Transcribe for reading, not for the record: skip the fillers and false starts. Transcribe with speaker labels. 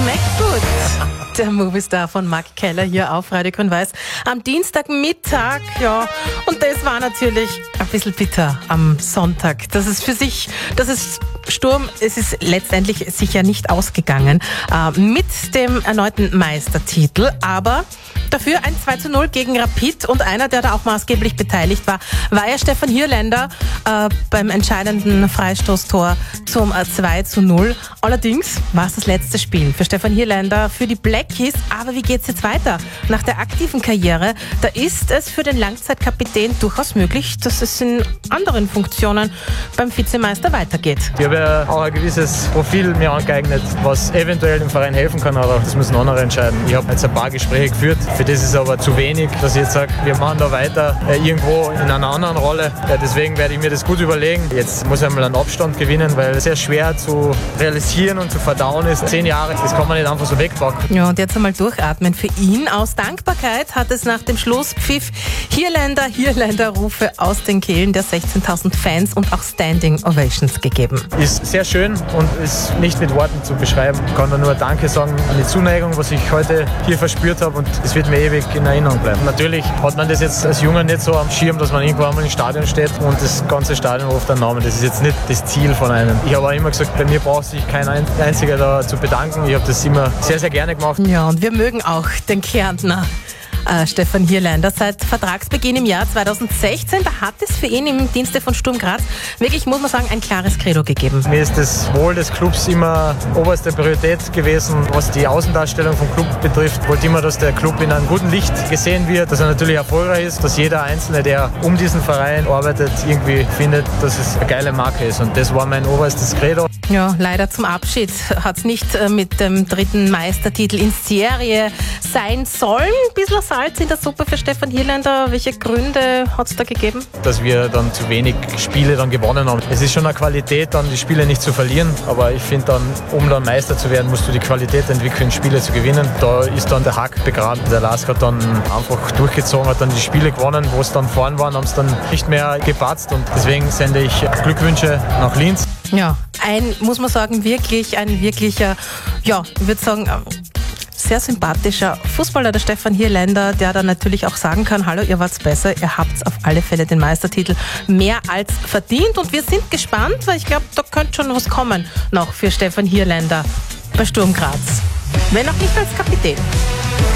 Speaker 1: schmeckt gut. Der Movistar von Mark Keller hier auf Radio Grün-Weiß am Dienstagmittag. Ja, und das war natürlich ein bisschen bitter am Sonntag. Das ist Sturm, es ist letztendlich sicher nicht ausgegangen mit dem erneuten Meistertitel, aber dafür ein 2:0 gegen Rapid und einer, der da auch maßgeblich beteiligt war, war ja Stefan Hierländer beim entscheidenden Freistoßtor zum 2:0. Allerdings war es das letzte Spiel für Stefan Hierländer, für die Blackies. Aber wie geht's jetzt weiter? Nach der aktiven Karriere, da ist es für den Langzeitkapitän durchaus möglich, dass es in anderen Funktionen beim Vizemeister weitergeht.
Speaker 2: Ich habe ja auch ein gewisses Profil mir angeeignet, was eventuell dem Verein helfen kann, aber das müssen andere entscheiden. Ich habe jetzt ein paar Gespräche geführt, für das ist es aber zu wenig, dass ich jetzt sage, wir machen da weiter irgendwo in einer anderen Rolle. Deswegen werde ich mir das gut überlegen. Jetzt muss ich einmal einen Abstand gewinnen, weil es sehr schwer zu realisieren und zu verdauen ist. 10 Jahre, das kann man nicht einfach so wegpacken.
Speaker 1: Ja, und jetzt einmal durchatmen. Für ihn aus Dankbarkeit hat es nach dem Schlusspfiff Hierländer-Rufe aus den Kehlen der 16.000 Fans und auch Standing Ovations gegeben.
Speaker 2: Ist sehr schön und ist nicht mit Worten zu beschreiben. Ich kann da nur Danke sagen an die Zuneigung, was ich heute hier verspürt habe, und es wird mir ewig in Erinnerung bleiben. Natürlich hat man das jetzt als Junger nicht so am Schirm, dass man irgendwo einmal im Stadion steht und das ganze Stadion ruft einen Namen. Das ist jetzt nicht das Ziel von einem. Ich habe auch immer gesagt, bei mir braucht sich kein einziger da zu bedanken. Ich habe das immer sehr, sehr gerne gemacht.
Speaker 1: Ja, und wir mögen auch den Kärntner Stefan Hierländer seit Vertragsbeginn im Jahr 2016. Da hat es für ihn im Dienste von Sturm Graz wirklich, muss man sagen, ein klares Credo gegeben.
Speaker 2: Mir ist das Wohl des Clubs immer oberste Priorität gewesen. Was die Außendarstellung vom Club betrifft, wollte immer, dass der Club in einem guten Licht gesehen wird, dass er natürlich erfolgreich ist, dass jeder Einzelne, der um diesen Verein arbeitet, irgendwie findet, dass es eine geile Marke ist. Und das war mein oberstes Credo.
Speaker 1: Ja, leider zum Abschied hat es nicht mit dem 3. Meistertitel in Serie sein sollen. Ein bisschen Salz in der Suppe für Stefan Hierländer. Welche Gründe hat es da gegeben?
Speaker 2: Dass wir dann zu wenig Spiele dann gewonnen haben. Es ist schon eine Qualität, dann die Spiele nicht zu verlieren. Aber ich finde dann, um dann Meister zu werden, musst du die Qualität entwickeln, Spiele zu gewinnen. Da ist dann der Hack begraben. Der Lask hat dann einfach durchgezogen, hat dann die Spiele gewonnen. Wo es dann vorn waren, haben es dann nicht mehr gepatzt. Und deswegen sende ich Glückwünsche nach Linz.
Speaker 1: Ja, muss man sagen, ein wirklicher, ja, ich würde sagen, sehr sympathischer Fußballer, der Stefan Hierländer, der dann natürlich auch sagen kann, hallo, ihr wart's besser, ihr habt auf alle Fälle den Meistertitel mehr als verdient, und wir sind gespannt, weil ich glaube, da könnte schon was kommen noch für Stefan Hierländer bei Sturm Graz. Wenn auch nicht als Kapitän.